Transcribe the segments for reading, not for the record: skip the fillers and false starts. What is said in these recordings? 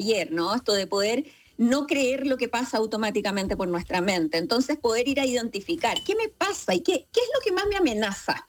ayer, ¿no? Esto de poder no creer lo que pasa automáticamente por nuestra mente. Entonces, poder ir a identificar qué me pasa y qué es lo que más me amenaza.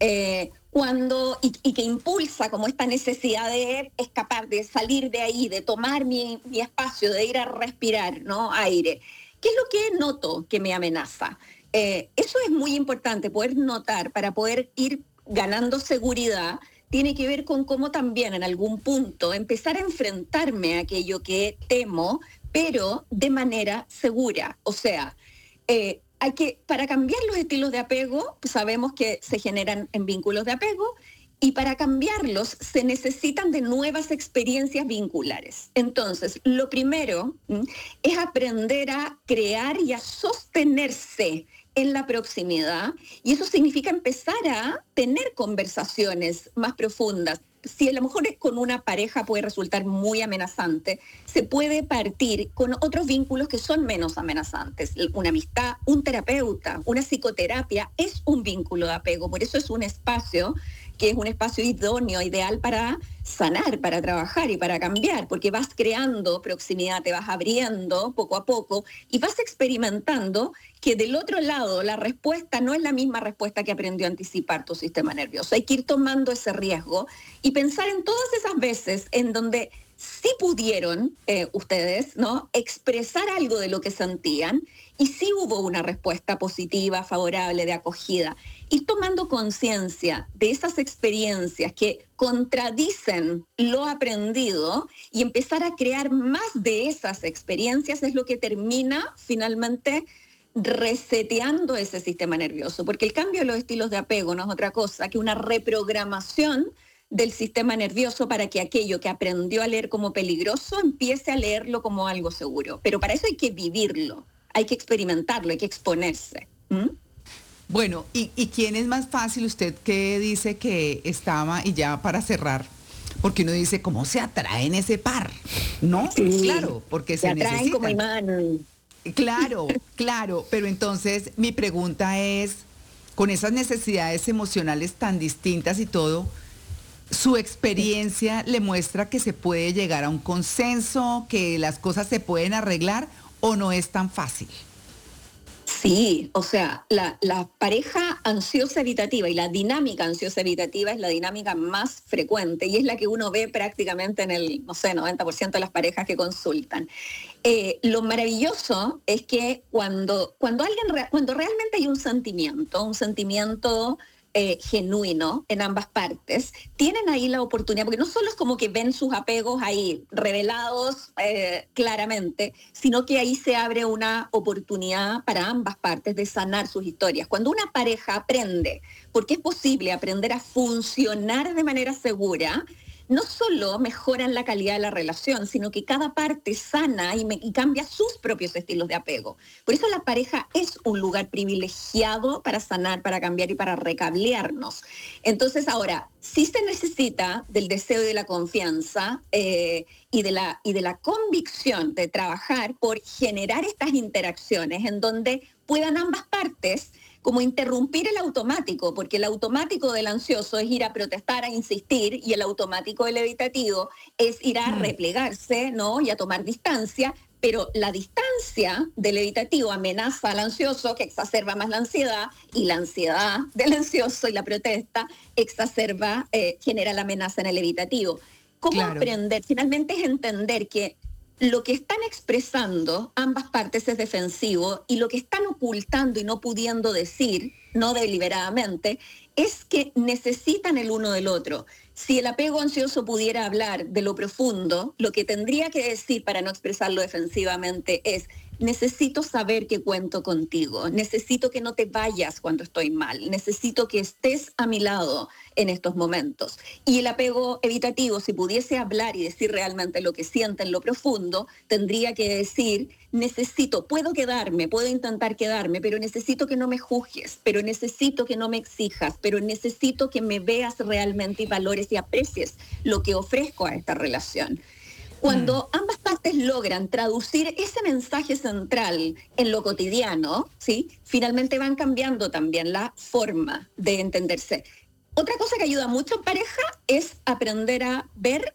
Y que impulsa como esta necesidad de escapar, de salir de ahí, de tomar mi espacio, de ir a respirar, ¿no? Aire. ¿Qué es lo que noto que me amenaza? Eso es muy importante, poder notar para poder ir ganando seguridad. Tiene que ver con cómo también en algún punto empezar a enfrentarme a aquello que temo, pero de manera segura. O sea, para cambiar los estilos de apego, pues sabemos que se generan en vínculos de apego, y para cambiarlos se necesitan de nuevas experiencias vinculares. Entonces, lo primero es aprender a crear y a sostenerse en la proximidad, y eso significa empezar a tener conversaciones más profundas. Si a lo mejor con una pareja puede resultar muy amenazante, se puede partir con otros vínculos que son menos amenazantes. Una amistad, un terapeuta, una psicoterapia es un vínculo de apego. Por eso es un espacio que es un espacio idóneo, ideal para sanar, para trabajar y para cambiar, porque vas creando proximidad, te vas abriendo poco a poco y vas experimentando que del otro lado la respuesta no es la misma respuesta que aprendió a anticipar tu sistema nervioso. Hay que ir tomando ese riesgo y pensar en todas esas veces en donde sí pudieron ustedes, ¿no?, expresar algo de lo que sentían y sí hubo una respuesta positiva, favorable, de acogida. Ir tomando conciencia de esas experiencias que contradicen lo aprendido y empezar a crear más de esas experiencias es lo que termina finalmente reseteando ese sistema nervioso, porque el cambio de los estilos de apego no es otra cosa que una reprogramación del sistema nervioso para que aquello que aprendió a leer como peligroso empiece a leerlo como algo seguro. Pero para eso hay que vivirlo, hay que experimentarlo, hay que exponerse. Bueno, ¿y quién es más fácil? Usted que dice que estaba, y ya para cerrar, porque uno dice, ¿cómo se atraen ese par? ¿No? Sí, claro, porque se atraen necesitan. como imán. Claro, pero entonces mi pregunta es, con esas necesidades emocionales tan distintas y todo, ¿su experiencia le muestra que se puede llegar a un consenso, que las cosas se pueden arreglar o no es tan fácil? Sí, o sea, la pareja ansiosa evitativa y la dinámica ansiosa evitativa es la dinámica más frecuente y es la que uno ve prácticamente en el, no sé, 90% de las parejas que consultan. Lo maravilloso es que cuando realmente hay un sentimiento genuino en ambas partes, tienen ahí la oportunidad, porque no solo es como que ven sus apegos ahí revelados claramente, sino que ahí se abre una oportunidad para ambas partes de sanar sus historias. Cuando una pareja aprende, porque es posible aprender a funcionar de manera segura, no solo mejoran la calidad de la relación, sino que cada parte sana y cambia sus propios estilos de apego. Por eso la pareja es un lugar privilegiado para sanar, para cambiar y para recablearnos. Entonces ahora, sí se necesita del deseo y de la confianza y de la convicción de trabajar por generar estas interacciones en donde puedan ambas partes como interrumpir el automático, porque el automático del ansioso es ir a protestar, a insistir, y el automático del evitativo es ir a replegarse, ¿no?, y a tomar distancia, pero la distancia del evitativo amenaza al ansioso, que exacerba más la ansiedad, y la ansiedad del ansioso y la protesta genera la amenaza en el evitativo. ¿Cómo aprender? Finalmente es entender que lo que están expresando ambas partes es defensivo y lo que están ocultando y no pudiendo decir, no deliberadamente, es que necesitan el uno del otro. Si el apego ansioso pudiera hablar de lo profundo, lo que tendría que decir para no expresarlo defensivamente es: necesito saber que cuento contigo, necesito que no te vayas cuando estoy mal, necesito que estés a mi lado en estos momentos. Y el apego evitativo, si pudiese hablar y decir realmente lo que siente en lo profundo, tendría que decir: puedo quedarme, puedo intentar quedarme, pero necesito que no me juzgues, pero necesito que no me exijas, pero necesito que me veas realmente y valores y aprecies lo que ofrezco a esta relación. Cuando ambas partes logran traducir ese mensaje central en lo cotidiano, ¿sí?, finalmente van cambiando también la forma de entenderse. Otra cosa que ayuda mucho en pareja es aprender a ver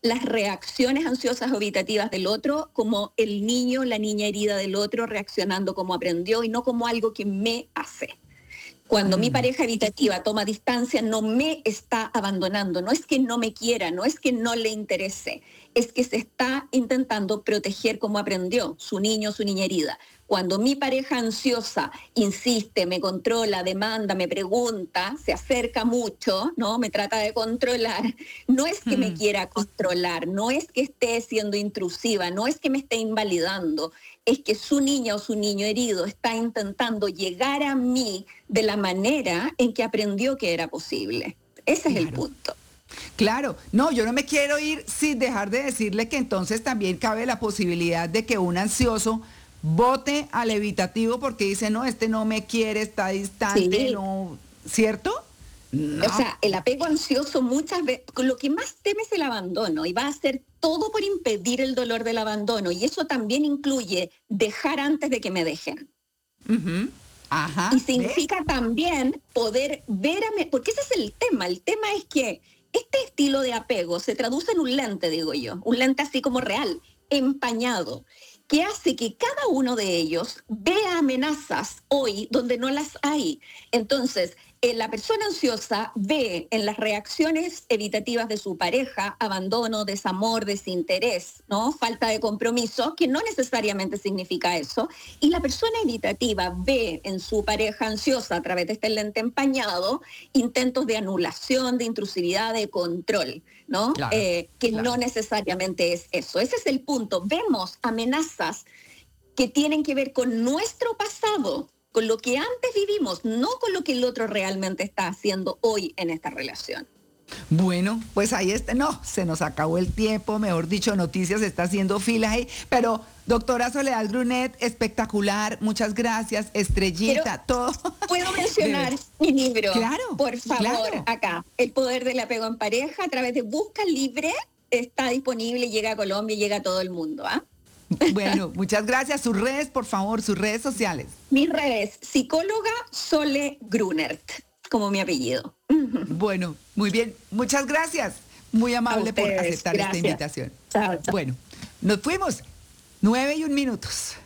las reacciones ansiosas o evitativas del otro como el niño, la niña herida del otro reaccionando como aprendió y no como algo que me hace. Cuando mi pareja evitativa toma distancia, no me está abandonando, no es que no me quiera, no es que no le interese, es que se está intentando proteger como aprendió su niño, su niña herida. Cuando mi pareja ansiosa insiste, me controla, demanda, me pregunta, se acerca mucho, ¿no? Me trata de controlar, no es que me quiera controlar, no es que esté siendo intrusiva, no es que me esté invalidando, es que su niña o su niño herido está intentando llegar a mí de la manera en que aprendió que era posible. Ese es el punto. Claro, no, yo no me quiero ir sin dejar de decirle que entonces también cabe la posibilidad de que un ansioso vote al evitativo porque dice, no, este no me quiere, está distante, no, ¿cierto? No. O sea, el apego ansioso muchas veces, lo que más teme es el abandono y va a hacer todo por impedir el dolor del abandono y eso también incluye dejar antes de que me dejen. Ajá, y significa también poder ver porque ese es el tema es que este estilo de apego se traduce en un lente, digo yo, un lente así como real, empañado, que hace que cada uno de ellos vea amenazas hoy donde no las hay. Entonces, la persona ansiosa ve en las reacciones evitativas de su pareja abandono, desamor, desinterés, ¿no? Falta de compromiso, que no necesariamente significa eso. Y la persona evitativa ve en su pareja ansiosa, a través de este lente empañado, intentos de anulación, de intrusividad, de control, ¿no? Claro, claro. No necesariamente es eso. Ese es el punto. Vemos amenazas que tienen que ver con nuestro pasado, con lo que antes vivimos, no con lo que el otro realmente está haciendo hoy en esta relación. Bueno, pues ahí está, no, se nos acabó el tiempo, mejor dicho, Noticias está haciendo fila ahí, pero doctora Soledad Brunet, espectacular, muchas gracias, estrellita, todo. ¿Puedo mencionar mi libro? Claro, por favor, claro. Acá, El poder del apego en pareja, a través de Busca Libre, está disponible, llega a Colombia y llega a todo el mundo, ¿ah? Bueno, muchas gracias. Sus redes, por favor, sus redes sociales. Mis redes, psicóloga Sole Grunert, como mi apellido. Bueno, muy bien. Muchas gracias. Muy amable por aceptar esta invitación. Chao, chao. Bueno, nos fuimos. 9:01.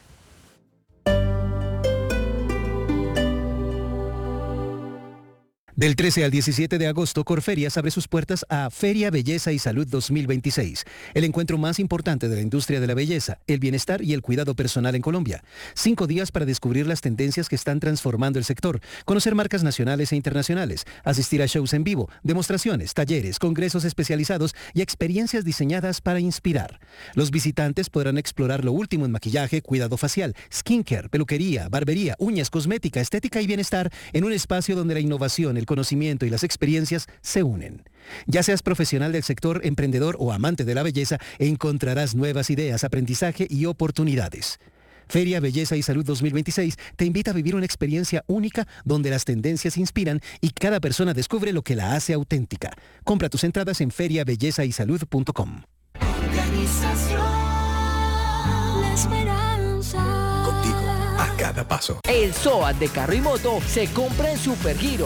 Del 13 al 17 de agosto, Corferias abre sus puertas a Feria Belleza y Salud 2026, el encuentro más importante de la industria de la belleza, el bienestar y el cuidado personal en Colombia. 5 días para descubrir las tendencias que están transformando el sector, conocer marcas nacionales e internacionales, asistir a shows en vivo, demostraciones, talleres, congresos especializados y experiencias diseñadas para inspirar. Los visitantes podrán explorar lo último en maquillaje, cuidado facial, skincare, peluquería, barbería, uñas, cosmética, estética y bienestar en un espacio donde la innovación, el conocimiento y las experiencias se unen. Ya seas profesional del sector, emprendedor o amante de la belleza, encontrarás nuevas ideas, aprendizaje y oportunidades. Feria Belleza y Salud 2026 te invita a vivir una experiencia única donde las tendencias inspiran y cada persona descubre lo que la hace auténtica. Compra tus entradas en feriabellezaysalud.com. Organización La Esperanza. Contigo a cada paso. El SOAT de carro y moto se compra en Supergiro.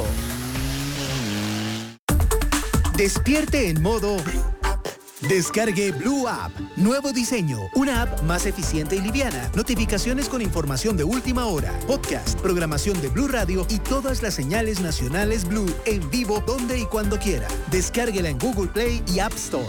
Despierte en modo... Descargue Blue App. Nuevo diseño. Una app más eficiente y liviana. Notificaciones con información de última hora. Podcast, programación de Blue Radio y todas las señales nacionales Blue en vivo donde y cuando quiera. Descárguela en Google Play y App Store.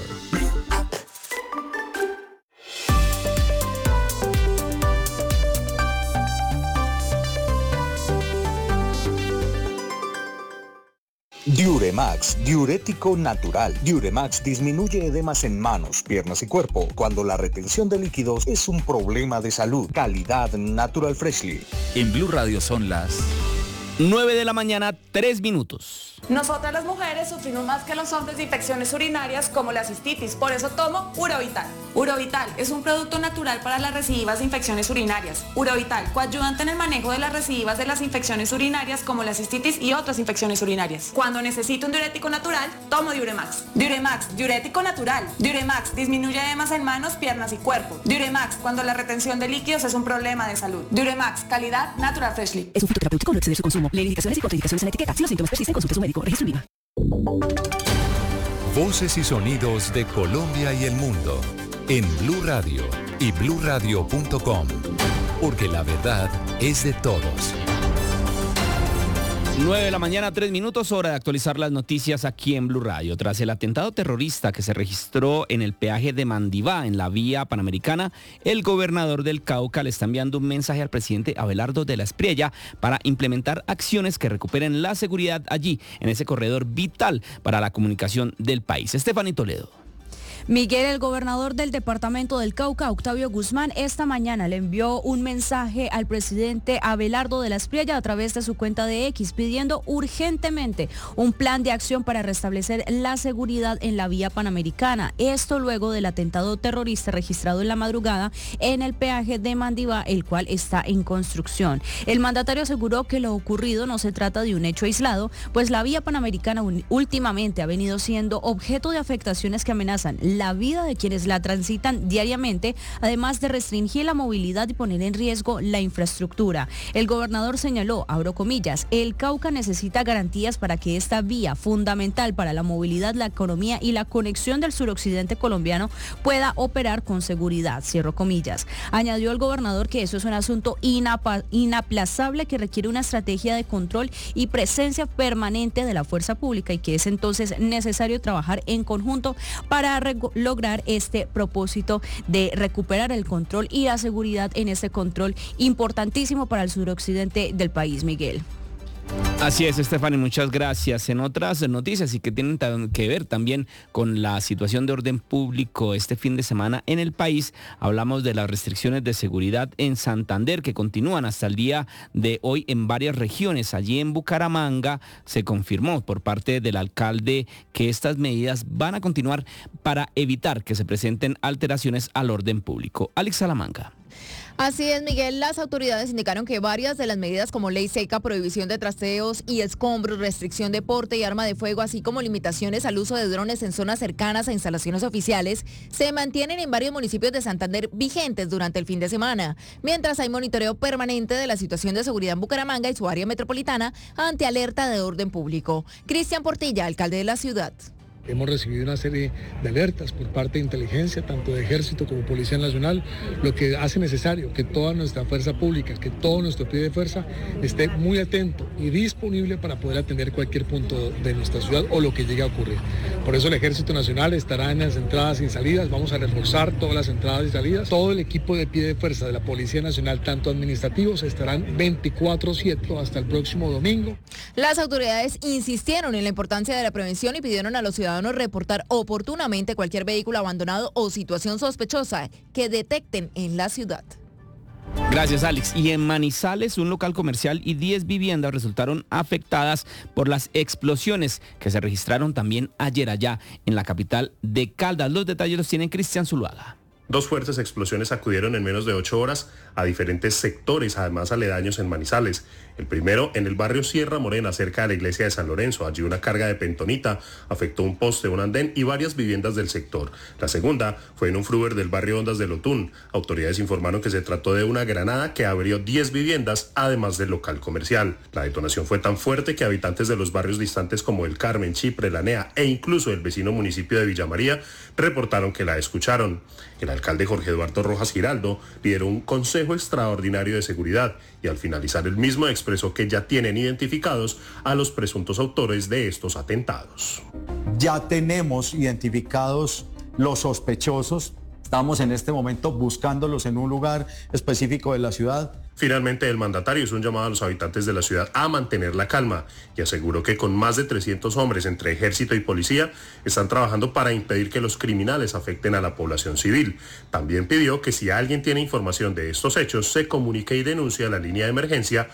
Diuremax, diurético natural. Diuremax disminuye edemas en manos, piernas y cuerpo cuando la retención de líquidos es un problema de salud. Calidad Natural Freshly. En Blue Radio son las 9 de la mañana, 3 minutos. Nosotras las mujeres sufrimos más que los hombres de infecciones urinarias como la cistitis, por eso tomo Urovital. Urovital es un producto natural para las recidivas de infecciones urinarias. Urovital, coadyuvante en el manejo de las recidivas de las infecciones urinarias como la cistitis y otras infecciones urinarias. Cuando necesito un diurético natural, tomo Diuremax. Diuremax, diurético natural. Diuremax, disminuye edemas en manos, piernas y cuerpo. Diuremax, cuando la retención de líquidos es un problema de salud. Diuremax, calidad Natural Freshly. Es un fitoterapéutico, no exceder su consumo. Lee indicaciones y contraindicaciones en la etiqueta. Si los síntomas persisten, consulte a su médico. Registro INVIMA. Voces y sonidos de Colombia y el mundo en Blue Radio y bluradio.com, porque la verdad es de todos. 9 de la mañana, 3 minutos, hora de actualizar las noticias aquí en Blue Radio. Tras el atentado terrorista que se registró en el peaje de Mandivá, en la vía panamericana, el gobernador del Cauca le está enviando un mensaje al presidente Abelardo de la Espriella para implementar acciones que recuperen la seguridad allí, en ese corredor vital para la comunicación del país. Estefanía Toledo. Miguel, el gobernador del departamento del Cauca, Octavio Guzmán, esta mañana le envió un mensaje al presidente Abelardo de la Espriella a través de su cuenta de X, pidiendo urgentemente un plan de acción para restablecer la seguridad en la vía panamericana. Esto luego del atentado terrorista registrado en la madrugada en el peaje de Mandivá, el cual está en construcción. El mandatario aseguró que lo ocurrido no se trata de un hecho aislado, pues la vía panamericana últimamente ha venido siendo objeto de afectaciones que amenazan la vida de quienes la transitan diariamente, además de restringir la movilidad y poner en riesgo la infraestructura. El gobernador señaló, abro comillas, el Cauca necesita garantías para que esta vía fundamental para la movilidad, la economía y la conexión del suroccidente colombiano pueda operar con seguridad, cierro comillas. Añadió el gobernador que eso es un asunto inaplazable que requiere una estrategia de control y presencia permanente de la fuerza pública y que es entonces necesario trabajar en conjunto para lograr este propósito de recuperar el control y la seguridad en este control importantísimo para el suroccidente del país, Miguel. Así es, Estefany, muchas gracias. En otras noticias y que tienen que ver también con la situación de orden público este fin de semana en el país, hablamos de las restricciones de seguridad en Santander que continúan hasta el día de hoy en varias regiones. Allí en Bucaramanga se confirmó por parte del alcalde que estas medidas van a continuar para evitar que se presenten alteraciones al orden público. Alex Salamanca. Así es, Miguel. Las autoridades indicaron que varias de las medidas como ley seca, prohibición de trasteos y escombros, restricción de porte y arma de fuego, así como limitaciones al uso de drones en zonas cercanas a instalaciones oficiales, se mantienen en varios municipios de Santander vigentes durante el fin de semana, mientras hay monitoreo permanente de la situación de seguridad en Bucaramanga y su área metropolitana ante alerta de orden público. Cristian Portilla, alcalde de la ciudad. Hemos recibido una serie de alertas por parte de inteligencia, tanto de Ejército como Policía Nacional, lo que hace necesario que toda nuestra fuerza pública, que todo nuestro pie de fuerza esté muy atento y disponible para poder atender cualquier punto de nuestra ciudad o lo que llegue a ocurrir. Por eso el Ejército Nacional estará en las entradas y salidas, vamos a reforzar todas las entradas y salidas. Todo el equipo de pie de fuerza de la Policía Nacional, tanto administrativos, estarán 24/7 hasta el próximo domingo. Las autoridades insistieron en la importancia de la prevención y pidieron a los ciudadanos reportar oportunamente cualquier vehículo abandonado o situación sospechosa que detecten en la ciudad. Gracias, Alex. Y en Manizales, un local comercial y 10 viviendas resultaron afectadas por las explosiones que se registraron también ayer allá en la capital de Caldas. Los detalles los tiene Cristian Zuluaga. 2 fuertes explosiones sacudieron en menos de 8 horas a diferentes sectores, además aledaños en Manizales. El primero en el barrio Sierra Morena, cerca de la iglesia de San Lorenzo. Allí una carga de pentonita afectó un poste, un andén y varias viviendas del sector. La segunda fue en un fruver del barrio Ondas del Otún. Autoridades informaron que se trató de una granada que abrió 10 viviendas, además del local comercial. La detonación fue tan fuerte que habitantes de los barrios distantes como El Carmen, Chipre, La Nea e incluso el vecino municipio de Villa María reportaron que la escucharon. El alcalde Jorge Eduardo Rojas Giraldo lideró un consejo extraordinario de seguridad y al finalizar el mismo expresó que ya tienen identificados a los presuntos autores de estos atentados. Ya tenemos identificados los sospechosos. Estamos en este momento buscándolos en un lugar específico de la ciudad. Finalmente, el mandatario hizo un llamado a los habitantes de la ciudad a mantener la calma y aseguró que con más de 300 hombres entre ejército y policía están trabajando para impedir que los criminales afecten a la población civil. También pidió que si alguien tiene información de estos hechos, se comunique y denuncie a la línea de emergencia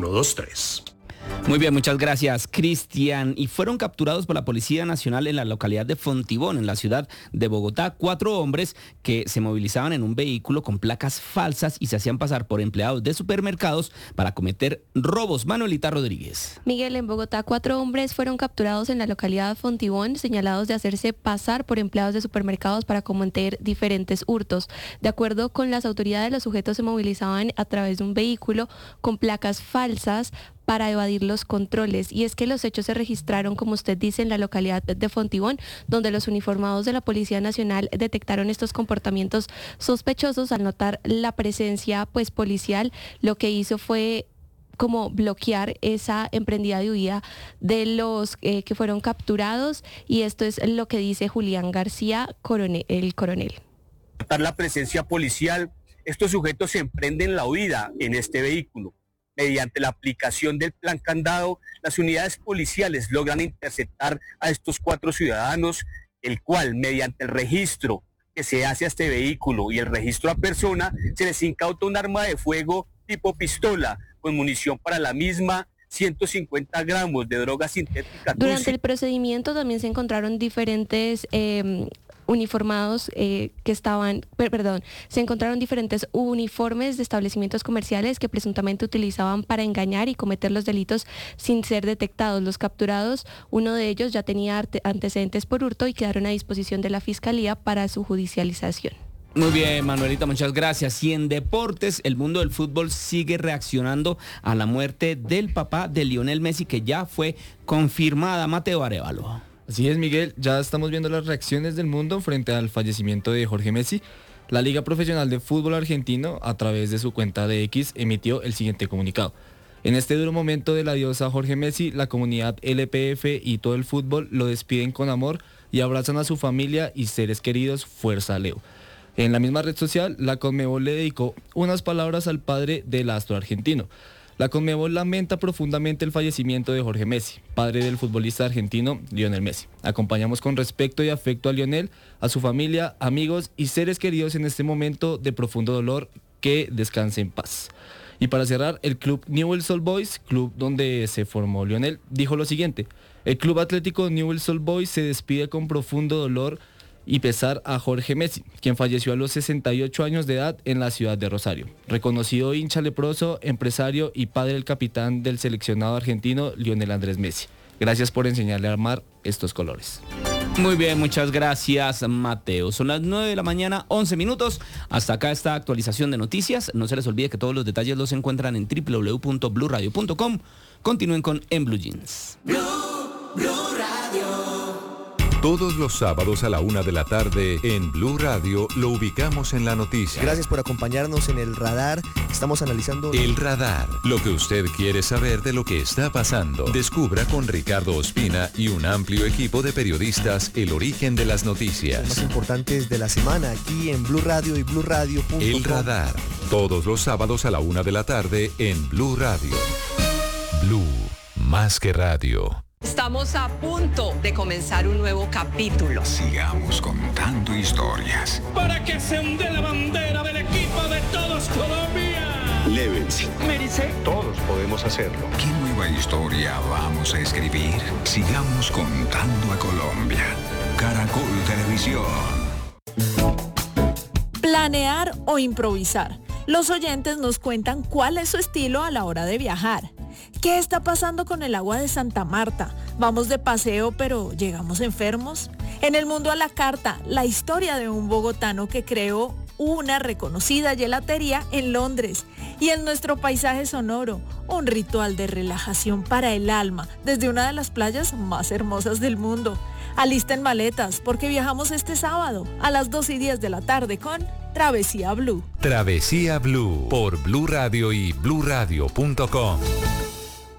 123. Muy bien, muchas gracias, Cristian. Y fueron capturados por la Policía Nacional en la localidad de Fontibón, en la ciudad de Bogotá, 4 hombres que se movilizaban en un vehículo con placas falsas y se hacían pasar por empleados de supermercados para cometer robos. Manuelita Rodríguez. Miguel, en Bogotá, 4 hombres fueron capturados en la localidad de Fontibón, señalados de hacerse pasar por empleados de supermercados para cometer diferentes hurtos. De acuerdo con las autoridades, los sujetos se movilizaban a través de un vehículo con placas falsas para evadir los controles. Y es que los hechos se registraron, como usted dice, en la localidad de Fontibón, donde los uniformados de la Policía Nacional detectaron estos comportamientos sospechosos. Al notar la presencia pues policial, lo que hizo fue como bloquear esa emprendida de huida de los que fueron capturados, y esto es lo que dice Julián García, el coronel. La presencia policial, estos sujetos se emprenden la huida en este vehículo. Mediante la aplicación del plan candado, las unidades policiales logran interceptar a estos 4 ciudadanos, el cual, mediante el registro que se hace a este vehículo y el registro a persona, se les incauta un arma de fuego tipo pistola con munición para la misma, 150 gramos de droga sintética. Durante el procedimiento también se encontraron diferentes uniformados se encontraron diferentes uniformes de establecimientos comerciales que presuntamente utilizaban para engañar y cometer los delitos sin ser detectados. Los capturados, uno de ellos ya tenía antecedentes por hurto y quedaron a disposición de la Fiscalía para su judicialización. Muy bien, Manuelita, muchas gracias. Y en deportes, el mundo del fútbol sigue reaccionando a la muerte del papá de Lionel Messi, que ya fue confirmada. Mateo Arévalo. Así es, Miguel, ya estamos viendo las reacciones del mundo frente al fallecimiento de Jorge Messi. La Liga Profesional de Fútbol Argentino, a través de su cuenta de X, emitió el siguiente comunicado. En este duro momento del adiós a Jorge Messi, la comunidad LPF y todo el fútbol lo despiden con amor y abrazan a su familia y seres queridos. Fuerza, Leo. En la misma red social, la Conmebol le dedicó unas palabras al padre del astro argentino. La Conmebol lamenta profundamente el fallecimiento de Jorge Messi, padre del futbolista argentino Lionel Messi. Acompañamos con respeto y afecto a Lionel, a su familia, amigos y seres queridos en este momento de profundo dolor. Que descanse en paz. Y para cerrar, el club Newell's Old Boys, club donde se formó Lionel, dijo lo siguiente: el club atlético Newell's Old Boys se despide con profundo dolor y pesar a Jorge Messi, quien falleció a los 68 años de edad en la ciudad de Rosario. Reconocido hincha leproso, empresario y padre del capitán del seleccionado argentino Lionel Andrés Messi. Gracias por enseñarle a armar estos colores. Muy bien, muchas gracias, Mateo. Son las 9 de la mañana, 11 minutos. Hasta acá esta actualización de noticias. No se les olvide que todos los detalles los encuentran en www.bluradio.com. Continúen con En Blue Jeans. Blue Radio. Todos los sábados a la 1 de la tarde en Blue Radio lo ubicamos en la noticia. Gracias por acompañarnos en El Radar. Estamos analizando... El Radar, lo que usted quiere saber de lo que está pasando. Descubra con Ricardo Ospina y un amplio equipo de periodistas el origen de las noticias. Los más importantes de la semana aquí en Blue Radio y BlueRadio.com. El Radar, todos los sábados a la 1 de la tarde en Blue Radio. Blue, más que radio. Estamos a punto de comenzar un nuevo capítulo. Sigamos contando historias. Para que se hunde la bandera del equipo de todos Colombia. Lévense. Mérice. Todos podemos hacerlo. ¿Qué nueva historia vamos a escribir? Sigamos contando a Colombia. Caracol Televisión. Planear o improvisar. Los oyentes nos cuentan cuál es su estilo a la hora de viajar. ¿Qué está pasando con el agua de Santa Marta? ¿Vamos de paseo pero llegamos enfermos? En el mundo a la carta, la historia de un bogotano que creó una reconocida gelatería en Londres. Y en nuestro paisaje sonoro, un ritual de relajación para el alma desde una de las playas más hermosas del mundo. Alisten maletas porque viajamos este sábado a las 2:10 de la tarde con Travesía Blue. Travesía Blue por Blue Radio y BlueRadio.com.